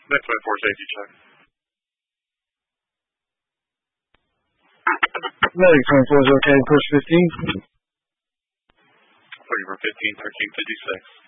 Next 24 safety check. Medic 24 is okay. Push 15. Looking for 15, 13, 56.